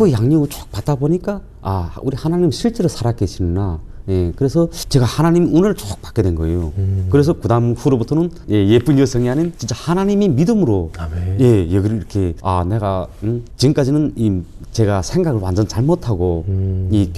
그 양육을 쭉 받다 보니까 아, 우리 하나님 실제로 살아계시구나. 예, 그래서 제가 하나님 운을 쭉 받게 된 거예요. 그래서 그 다음 후로부터는 예쁜 여성이 아닌 진짜 하나님이 믿음으로 아멘. 예, 여기를 이렇게 아, 내가 지금까지는 제가 생각을 완전 잘못하고 이